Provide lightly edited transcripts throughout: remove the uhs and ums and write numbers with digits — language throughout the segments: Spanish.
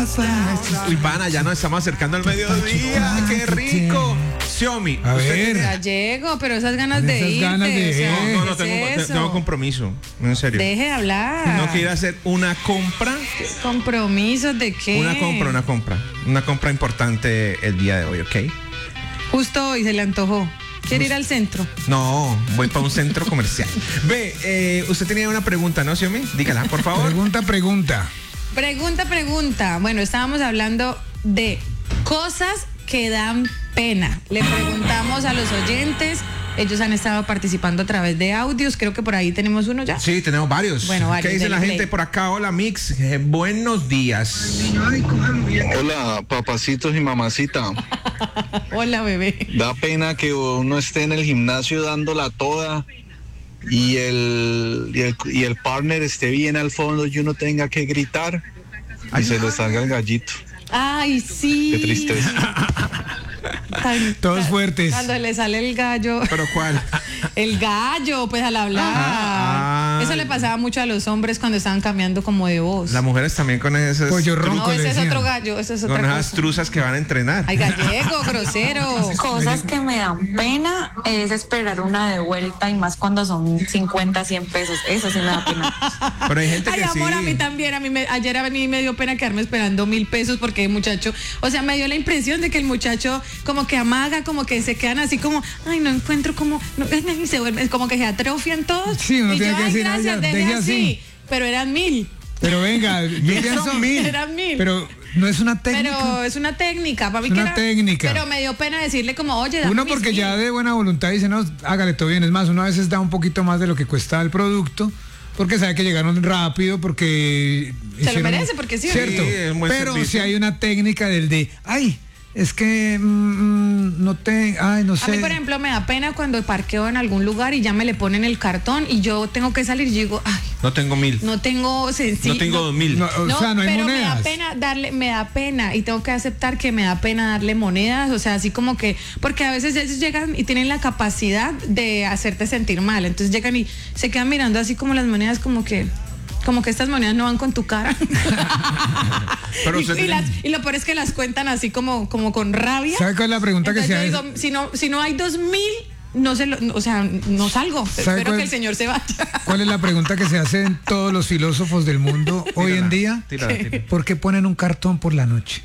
Uy, pana, ya nos estamos acercando al mediodía. ¡Qué rico! Xiaomi. A ver. Ya llego, pero esas ganas de Esas irte. ganas de- No, tengo compromiso. En serio. Deje de hablar. No quiero hacer una compra. ¿Compromisos de qué? Una compra importante el día de hoy, ¿ok? Justo hoy se le antojó. ¿Quiere ir al centro? No, voy para un centro comercial. Usted tenía una pregunta, ¿no, Xiaomi? Dígala, por favor. Pregunta. Pregunta. Bueno, estábamos hablando de cosas que dan pena. Le preguntamos a los oyentes. Ellos han estado participando a través de audios. Creo que por ahí tenemos uno ya. Sí, tenemos varios. Bueno, varios. ¿Qué dice la Dele gente play. por acá? Hola, Mix. Buenos días. Hola, papacitos y mamacita. Hola, bebé. Da pena que uno esté en el gimnasio dándola toda y el partner esté bien al fondo y uno tenga que gritar y se le salga el gallito. Ay, sí. Qué tristeza. Todos fuertes. Cuando le sale el gallo. ¿Pero cuál? El gallo, pues al hablar. Ah. Eso le pasaba mucho a los hombres cuando estaban cambiando como de voz. Las mujeres también con esas, Pollo ronco. No, ese le es decían. otro gallo, ese es con otra esas cosa. truzas que van a entrenar. Ay, gallego, grosero. Cosas que me dan pena es esperar una de vuelta y más cuando son 50, 100 pesos. Eso sí me da pena. Pero hay gente Ay, que amor, sí. a mí también. Ayer a mí me dio pena quedarme esperando 1,000 pesos porque el muchacho, o sea, me dio la impresión de que el muchacho como que amaga, como que se quedan así como, ay, no encuentro como, no, y se vuelven, como que se atrofian todos. Sí, uno y tiene yo, que ay, decir, gracias, "Ay, deje deje así. así". Pero eran 1,000. Pero venga, yo pienso Eran 1,000. Pero no es una técnica. Pero es una técnica, para mí Es que una técnica. Pero me dio pena decirle como, oye, dame Uno mis porque 1,000. ya de buena voluntad dice, no, hágale todo bien. Es más, uno a veces da un poquito más de lo que cuesta el producto, porque sabe que llegaron rápido, porque Se lo merece, porque sí, cierto. sí, es un buen Pero servicio. si hay una técnica del de, ay, es que no A sé. mí, por ejemplo, me da pena cuando parqueo en algún lugar y ya me le ponen el cartón y yo tengo que salir y yo digo, ay, No tengo 1,000. no tengo sencillo. No tengo 2,000. No, o sea, no hay pero monedas. me da pena y tengo que aceptar que me da pena darle monedas, o sea, así como que, porque a veces ellos llegan y tienen la capacidad de hacerte sentir mal, entonces llegan y se quedan mirando así como las monedas como que estas monedas no van con tu cara. Pero y, usted y tiene- y lo peor es que las cuentan así como con rabia. ¿Sabe cuál es la pregunta que Entonces se yo hace? digo, si no hay 2,000, no salgo. Espero cuál- que el señor se vaya. ¿Cuál es la pregunta que se hacen todos los filósofos del mundo hoy en día? Tírala. ¿Por qué ponen un cartón por la noche?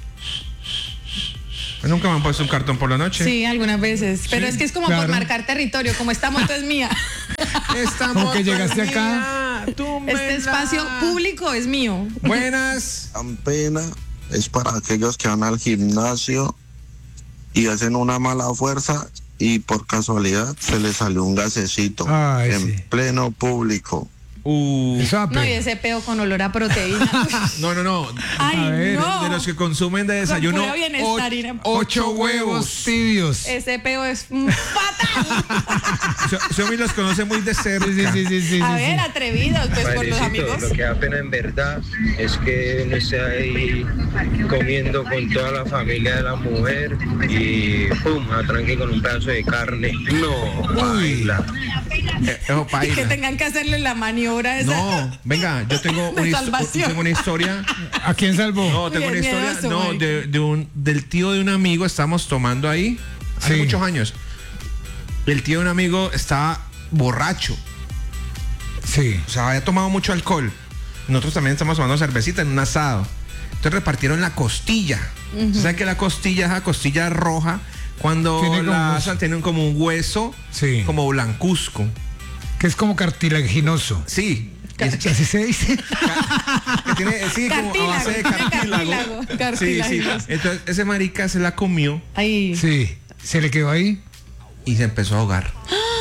Nunca me han puesto un cartón por la noche. Sí, algunas veces. Pero es que es como claro. por marcar territorio, como esta moto es mía. Esta Como moto que llegaste es acá. mía, tú me Este la- espacio público es mío. Buenas. Dan pena es para aquellos que van al gimnasio y hacen una mala fuerza y por casualidad se les salió un gasecito Ay, en sí. pleno público. Eso da No, pena. y ese peo con olor a proteína. No. Ay, A ver, no. De los que consumen de desayuno puro bienestar, Irene. 8 huevos tibios. Ese peo es fatal. Xiaomi los conoce muy de cerca. Sí. A ver, atrevidos, pues por los Padrecito, amigos. lo que da pena en verdad es que uno esté ahí comiendo con toda la familia de la mujer y pum, atranque con un pedazo de carne. No, baila. Eso Y paila. que tengan que hacerle la maniobra esa. No, venga, yo tengo De salvación. tengo una historia. ¿A quién salvó? No, tengo Uy, una es historia. miedoso, No, marica. del tío de un amigo. Estamos tomando ahí hace Sí. muchos años. El tío de un amigo estaba borracho. Sí. O sea, había tomado mucho alcohol. Nosotros también estamos tomando cervecita en un asado. Entonces repartieron la costilla. ¿Sabes que la costilla es la costilla roja? Cuando Tiene como la un asan, tienen como un hueso, Sí. como blancuzco. Que es como cartilaginoso. Sí. Así se dice. Que tiene, sí, como a base de cartílago. Sí, sí. Cartílago. Entonces ese marica se la comió Ay. Sí. ¿Se le quedó ahí? y se empezó a ahogar.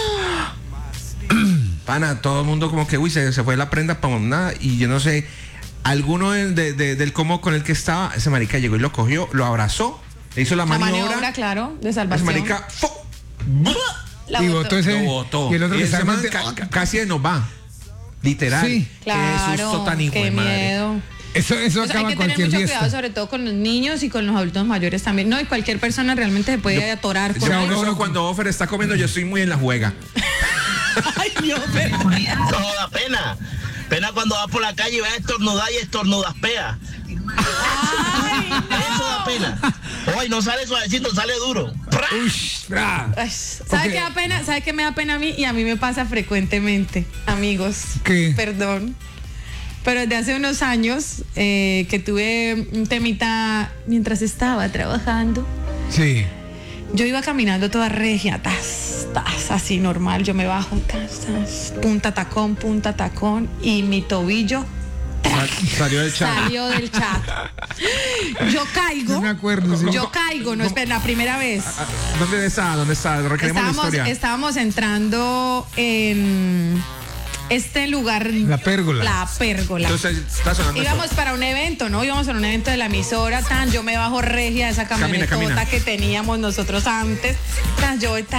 Pana, todo el mundo como que, uy, se fue la prenda para nada. Y yo no sé, alguno del como con el que estaba, ese marica llegó y lo cogió, lo abrazó, le hizo la La maniobra. maniobra, claro, de Ese salvación. marica La Y botó. botó ese. lo botó. Y el otro que ese está man casi nos va. Literal. Sí. Qué Claro, susto tan hijo qué de madre. miedo. Eso Pues hay acaba que tener cualquier mucho fiesta. cuidado, sobre todo con los niños y con los adultos mayores también. No, y cualquier persona realmente se puede atorar con Yo algo. por eso cuando Offer está comiendo, yo estoy muy en la juega. Ay, Dios, pero... No da pena. Pena cuando vas por la calle y vas a estornudar y estornudas pea. máquina. Hoy no sale suavecito, sale duro. Ay, ¿sabe qué da pena? ¿Sabe qué me da pena a mí? Y a mí me pasa frecuentemente, amigos. ¿Qué? Perdón. Pero desde hace unos años que tuve un temita mientras estaba trabajando. Sí. Yo iba caminando toda regia, así normal. Yo me bajo, punta tacón, y mi tobillo Salió del chat. salió del chat. Yo caigo. No me acuerdo. Sí. Yo caigo, no espera, la primera vez. ¿Dónde está? Requeremos la historia. Estábamos entrando en este lugar. La pérgola. La pérgola. Entonces está sonando Íbamos esto. para un evento, ¿no? Íbamos a un evento de la emisora, yo me bajo regia de esa camionetota Camina. que teníamos nosotros antes. Yo voy,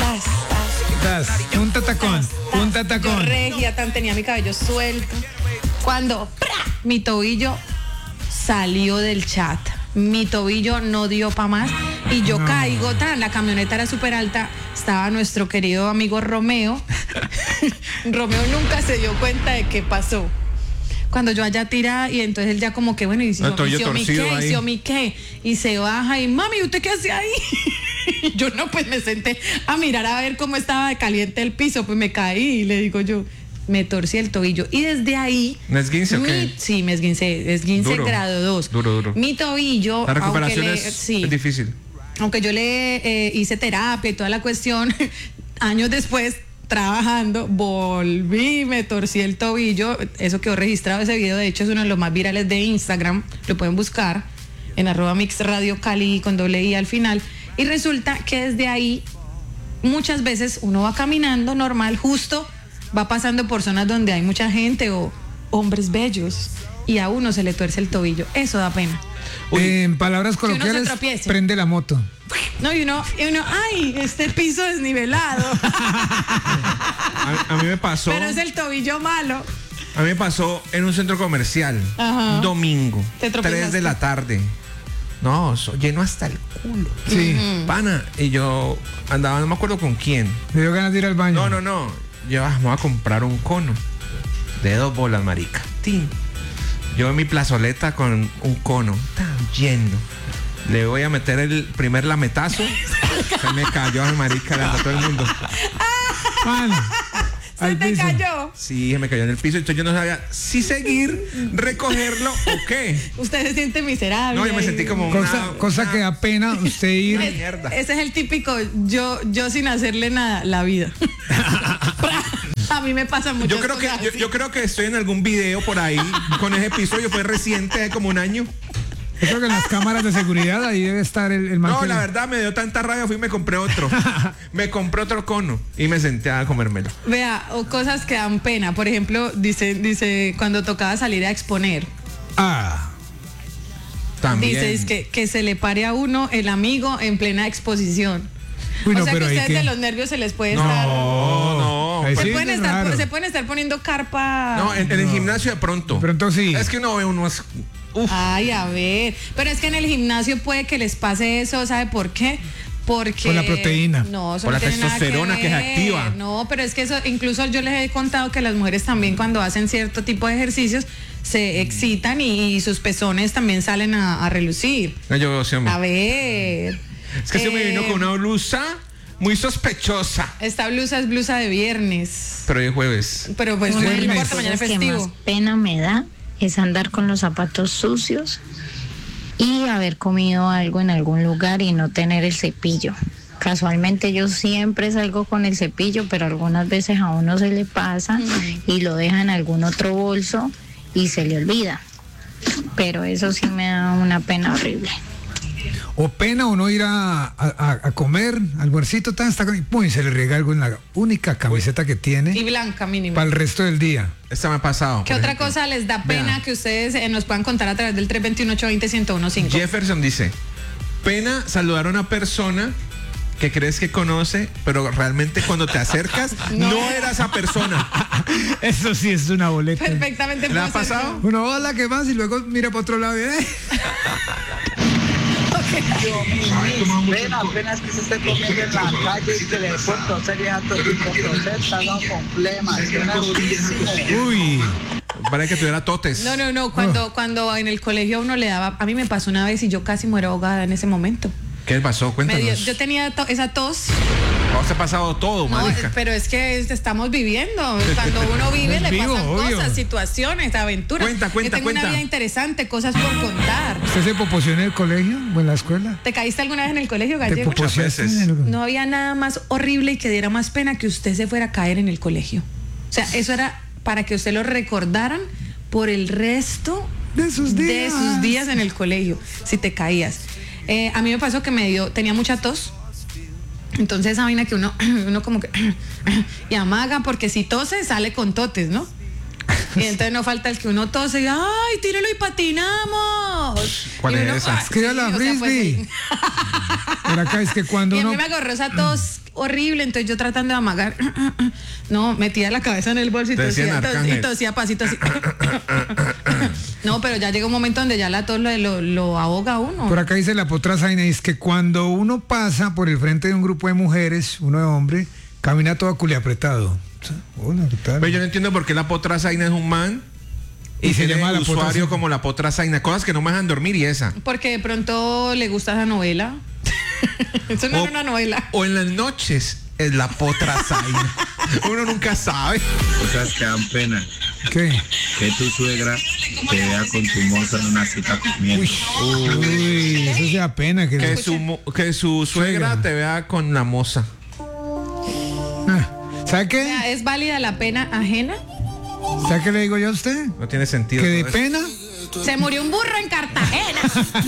Punta tacón. Yo regia, tenía mi cabello suelto. Cuando mi tobillo salió del chat. Mi tobillo no dio para más y yo caigo, la camioneta era súper alta, estaba nuestro querido amigo Romeo. Romeo nunca se dio cuenta de qué pasó. Cuando yo allá tirada y entonces él ya como que bueno, y si qué, y se baja y mami, ¿usted qué hace ahí? Y yo no, pues me senté a mirar a ver cómo estaba de caliente el piso, pues me caí y le digo yo, me torcí el tobillo y desde ahí. ¿Me esguince o qué? Sí, me esguince Duro. grado 2. Duro. Mi tobillo, La recuperación es difícil. Aunque yo le hice terapia y toda la cuestión, años después, trabajando, volví, me torcí el tobillo. Eso quedó registrado, ese video, de hecho es uno de los más virales de Instagram, lo pueden buscar en @mixradiocali con /i al final. Y resulta que desde ahí muchas veces uno va caminando normal, justo va pasando por zonas donde hay mucha gente o hombres bellos y a uno se le tuerce el tobillo. Eso da pena. En palabras uno se coloquiales, tropiece. prende la moto. No, y uno, ay, este piso desnivelado. A mí me pasó. Pero es el tobillo malo. A mí me pasó en un centro comercial. Ajá. Un domingo. Te tropezaste. 3 de la tarde. No, lleno hasta el culo. Sí. Pana. Y yo andaba, no me acuerdo con quién. Me dio ganas de ir al baño. No. Yo vamos a comprar un cono de 2 bolas, marica. ¡Tin! Yo en mi plazoleta con un cono tan lleno. Le voy a meter el primer lametazo. Se me cayó, marica, le a todo el mundo. Pan, ¿Se al te piso. cayó? Sí, se me cayó en el piso. Entonces yo no sabía si seguir, recogerlo o qué. Usted se siente miserable. No, yo me sentí como Cosa que da pena usted ir. mierda. Ese es el típico, yo sin hacerle nada, la vida. A mí me pasa mucho. Yo creo que estoy en algún video por ahí con ese episodio, fue reciente, hace como un año. Yo creo que en las cámaras de seguridad ahí debe estar el man. No, que la le- verdad me dio tanta rabia, fui y me compré otro. Me compré otro cono y me senté a comérmelo. Vea, o cosas que dan pena. Por ejemplo, dice cuando tocaba salir a exponer. También. Dice es que se le pare a uno el amigo en plena exposición. Uy, no, o sea pero que ahí ustedes qué. de los nervios se les puede No, estar. no. Ahí Se sí pueden es estar, raro. se pueden estar poniendo carpa. No, en el gimnasio de pronto. De pronto sí. Es que uno ve unos. Uf. Ay, a ver. Pero es que en el gimnasio puede que les pase eso, ¿sabe por qué? Porque Por la proteína. No, eso Por no la tiene nada testosterona que se ver. activa. No, pero es que eso, incluso yo les he contado que las mujeres también cuando hacen cierto tipo de ejercicios se excitan y sus pezones también salen a relucir. No, yo sí, hombre. A ver. Es que se me vino con una blusa muy sospechosa. Esta blusa es blusa de viernes. Pero hoy es jueves. Pero pues no Viernes. importa, mañana es Cosas que más festivo. pena me da es andar con los zapatos sucios y haber comido algo en algún lugar y no tener el cepillo. Casualmente yo siempre salgo con el cepillo, pero algunas veces a uno se le pasa y lo deja en algún otro bolso y se le olvida. Pero eso sí me da una pena horrible. O pena uno ir a comer, almuercito, y se le riega algo en la única camiseta que Y tiene blanca mínimo. para el resto del día. Esta me ha pasado. ¿Qué por otra ejemplo. cosa les da pena Vea. que ustedes nos puedan contar a través del 321-820-1015? Jefferson dice: pena saludar a una persona que crees que conoce, pero realmente cuando te acercas no era esa persona. Eso sí es una boleta. Perfectamente. ¿Le ha puede ser. pasado? Uno, hola, ¿qué más? Y luego mira para otro lado y Apenas que se esté comiendo en la calle y que le puedo sería todo con está con flema, suena durísimo. Uy, Parece que tuviera totes. No. Cuando en el colegio a uno le daba, a mí me pasó una vez y yo casi muero ahogada en ese momento. ¿Qué pasó? Cuéntanos. Yo tenía esa tos. Se ha pasado todo, No, marica. pero es que estamos viviendo. Cuando uno vive le Vivo, pasan obvio. cosas, situaciones, aventuras. Cuenta, Yo tengo una vida interesante, cosas por contar. ¿Usted se popoció en el colegio o en la escuela? ¿Te caíste alguna vez en el colegio, ¿Te Gallego? poposeaste veces. en el... No había nada más horrible y que diera más pena que usted se fuera a caer en el colegio. O sea, eso era para que usted lo recordaran por el resto de sus días en el colegio, si te caías. A mí me pasó que tenía mucha tos. Entonces esa vaina que uno como que y amaga, porque si tose sale con totes, ¿no? Y entonces no falta el que uno tose y ¡ay, tírelo y patinamos! ¿Cuál Y es uno, esa? Escriba la frisbee. pues, Por acá es que cuando y a uno... mí me agarró esa tos horrible, entonces yo tratando de amagar, no, metía la cabeza en el bolso y Te decían tosía, Arcángel. y tosía pasito así. No, pero ya llega un momento donde ya la tos lo ahoga a uno. Por acá dice la potrasaina, es que cuando uno pasa por el frente de un grupo de mujeres, uno de hombre, camina todo culiapretado. Hola, ¿qué tal? Pero yo no entiendo por qué la potrasaina es un man y se tiene llama la usuario potrasaina. como la potrasaina. Cosas que no me dejan dormir y esa. Porque de pronto le gusta esa novela. Eso no era una novela. O en las noches es la potrasaina. Uno nunca sabe. Cosas que dan pena. ¿Qué? Que tu suegra te vea con tu mozo en una cita comiendo. Uy, eso se da pena. Que su suegra Suegra. te vea con la moza. ¿Sabe O qué? sea, ¿es válida la pena ajena? ¿Sabe qué le digo yo a usted? No tiene sentido. Que de todo eso. pena Se murió un burro en Cartagena.